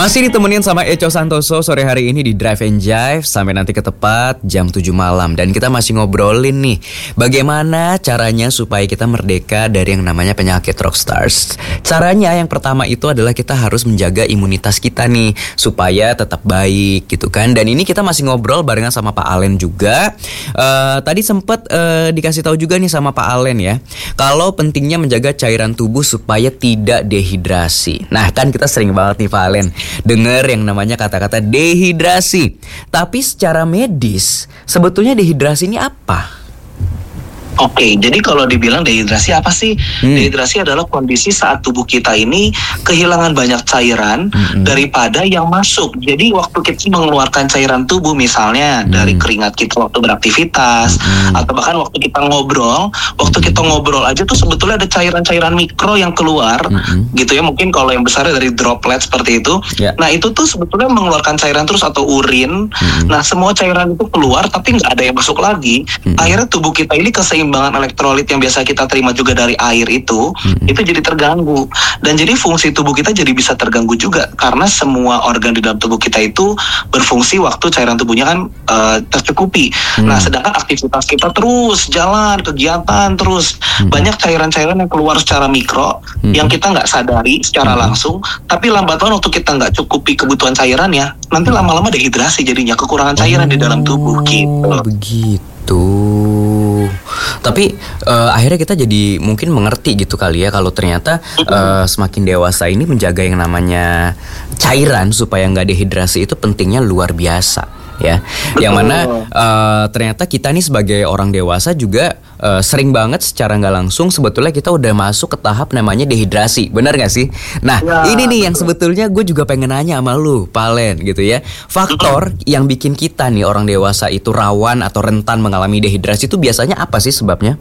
Masih ditemenin sama Eco Santoso sore hari ini di Drive and Jive sampai nanti ke tepat jam 7 malam. Dan kita masih ngobrolin nih bagaimana caranya supaya kita merdeka dari yang namanya penyakit rockstars. Caranya yang pertama itu adalah kita harus menjaga imunitas kita nih supaya tetap baik gitu kan. Dan ini kita masih ngobrol barengan sama Pak Alen juga. Tadi sempet dikasih tahu juga nih sama Pak Alen ya, kalau pentingnya menjaga cairan tubuh supaya tidak dehidrasi. Nah kan kita sering banget nih Pak Alen dengar yang namanya kata-kata dehidrasi. Tapi secara medis sebetulnya dehidrasi ini apa? Oke, jadi kalau dibilang dehidrasi apa sih? Dehidrasi adalah kondisi saat tubuh kita ini kehilangan banyak cairan daripada yang masuk. Jadi waktu kita mengeluarkan cairan tubuh misalnya dari keringat kita waktu beraktivitas atau bahkan waktu kita ngobrol, aja tuh sebetulnya ada cairan-cairan mikro yang keluar gitu ya. Mungkin kalau yang besar dari droplet seperti itu. Nah, itu tuh sebetulnya mengeluarkan cairan terus atau urin. Nah, semua cairan itu keluar tapi nggak ada yang masuk lagi. Akhirnya tubuh kita ini keseimbangan elektrolit yang biasa kita terima juga dari air itu jadi terganggu. Dan jadi fungsi tubuh kita jadi bisa terganggu juga karena semua organ di dalam tubuh kita itu berfungsi waktu cairan tubuhnya kan tercukupi. Nah, sedangkan aktivitas kita terus jalan, kegiatan terus, banyak cairan-cairan yang keluar secara mikro yang kita nggak sadari secara langsung, tapi lambat laun waktu kita nggak cukupi kebutuhan cairannya, nanti lama-lama dehidrasi jadinya, kekurangan cairan di dalam tubuh gitu. Begitu. Tapi akhirnya kita jadi mungkin mengerti gitu kali ya, kalau ternyata semakin dewasa ini menjaga yang namanya cairan supaya nggak dehidrasi itu pentingnya luar biasa ya. Betul. Yang mana ternyata kita nih sebagai orang dewasa juga sering banget secara nggak langsung sebetulnya kita udah masuk ke tahap namanya dehidrasi, benar nggak sih? Nah ini nih yang sebetulnya gue juga pengen nanya sama lu Pak Alen gitu ya. Faktor yang bikin kita nih orang dewasa itu rawan atau rentan mengalami dehidrasi itu biasanya apa sih sebabnya?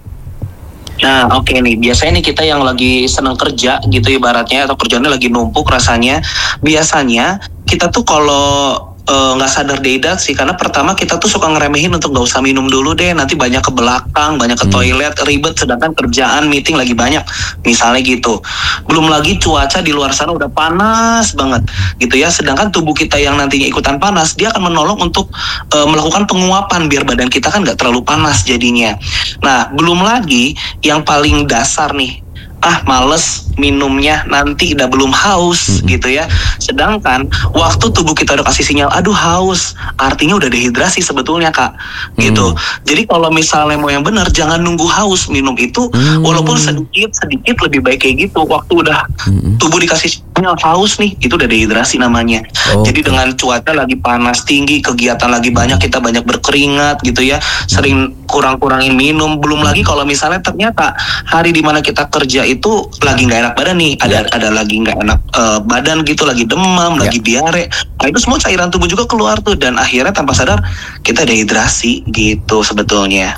Nah oke nih, biasanya nih kita yang lagi senang kerja gitu ibaratnya, atau kerjaannya lagi numpuk rasanya, biasanya kita tuh kalau nggak sadar dehidrasi karena pertama kita tuh suka ngeremehin untuk nggak usah minum dulu deh, nanti banyak ke belakang, banyak ke toilet, ribet, sedangkan kerjaan meeting lagi banyak misalnya gitu. Belum lagi cuaca di luar sana udah panas banget gitu ya, sedangkan tubuh kita yang nantinya ikutan panas dia akan menolong untuk melakukan penguapan biar badan kita kan nggak terlalu panas jadinya. Nah belum lagi yang paling dasar nih, males minumnya, nanti udah belum haus gitu ya. Sedangkan waktu tubuh kita udah kasih sinyal aduh haus, artinya udah dehidrasi sebetulnya Kak gitu. Jadi kalau misalnya mau yang benar jangan nunggu haus minum itu, walaupun sedikit lebih baik kayak gitu. Waktu udah tubuh dikasih sinyal haus nih, itu udah dehidrasi namanya. Jadi dengan cuaca lagi panas tinggi, kegiatan lagi banyak, kita banyak berkeringat gitu ya, sering kurang-kurangin minum. Belum lagi kalau misalnya ternyata hari dimana kita kerja itu lagi nggak enak badan nih, ada lagi nggak enak badan gitu, lagi demam, lagi diare. Nah itu semua cairan tubuh juga keluar tuh, dan akhirnya tanpa sadar kita dehidrasi gitu sebetulnya.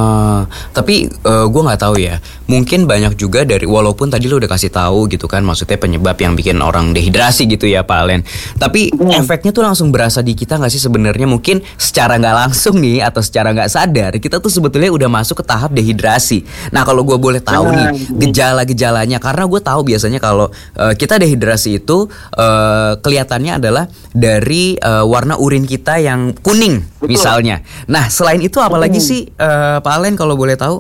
Tapi gue nggak tahu ya, mungkin banyak juga dari, walaupun tadi lu udah kasih tahu gitu kan, maksudnya penyebab yang bikin orang dehidrasi gitu ya Pak Alen. Tapi efeknya tuh langsung berasa di kita nggak sih sebenarnya? Mungkin secara nggak langsung nih atau secara nggak sadar kita tuh sebetulnya udah masuk ke tahap dehidrasi. Nah kalau gue boleh tahu nih gejala-gejalanya, karena gue tahu biasanya kalau kita dehidrasi itu kelihatannya adalah dari warna urin kita yang kuning misalnya. Nah selain itu apalagi sih Pak Alen kalau boleh tahu?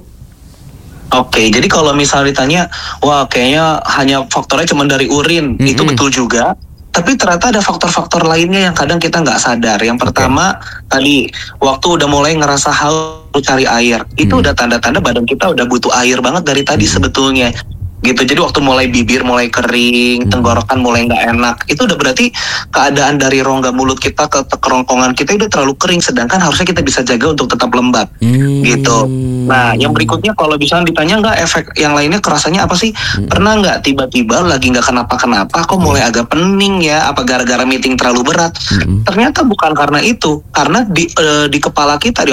Oke, jadi kalau misalnya ditanya, wah kayaknya hanya faktornya cuma dari urin, itu betul juga. Tapi ternyata ada faktor-faktor lainnya yang kadang kita nggak sadar. Yang pertama tadi, waktu udah mulai ngerasa haus cari air, itu udah tanda-tanda badan kita udah butuh air banget dari tadi sebetulnya. Gitu, jadi waktu mulai bibir mulai kering, tenggorokan mulai nggak enak, itu udah berarti keadaan dari rongga mulut kita ke kerongkongan kita udah terlalu kering, sedangkan harusnya kita bisa jaga untuk tetap lembab gitu. Nah yang berikutnya kalau misalnya ditanya nggak efek yang lainnya kerasanya apa sih, pernah nggak tiba-tiba lagi nggak kenapa-kenapa kok mulai agak pening ya, apa gara-gara meeting terlalu berat? Ternyata bukan karena itu, karena di kepala kita, di